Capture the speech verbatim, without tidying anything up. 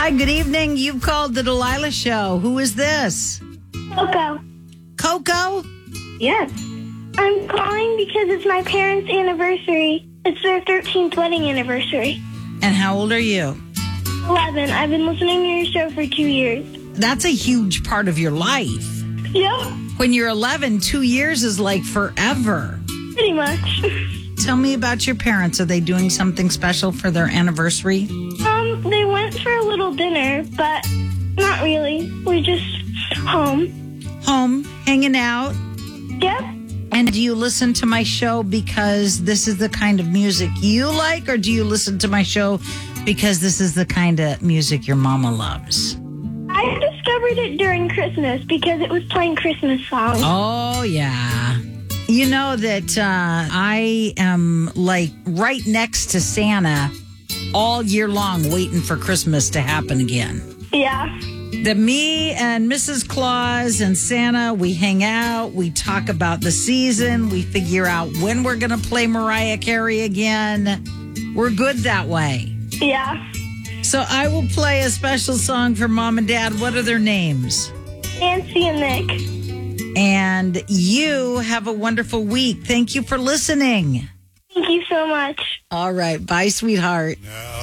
Hi, good evening. You've called the Delilah Show. Who is this? Coco. Coco? Yes. I'm calling because it's my parents' anniversary. It's their thirteenth wedding anniversary. And how old are you? eleven. I've been listening to your show for two years. That's a huge part of your life. Yep. When you're eleven, two years is like forever. Pretty much. Tell me about your parents. Are they doing something special for their anniversary? Um, they went for a little dinner, but not really. We're just home. Home, hanging out. Yep. And do you listen to my show because this is the kind of music you like, or do you listen to my show because this is the kind of music your mama loves? I discovered it during Christmas because it was playing Christmas songs. Oh, yeah. You know that uh, I am like right next to Santa all year long waiting for Christmas to happen again. Yeah. That me and Missus Claus and Santa, we hang out, we talk about the season, we figure out when we're going to play Mariah Carey again. We're good that way. Yeah. So I will play a special song for Mom and Dad. What are their names? Nancy and Nick. And you have a wonderful week. Thank you for listening. Thank you so much. All right. Bye, sweetheart. Now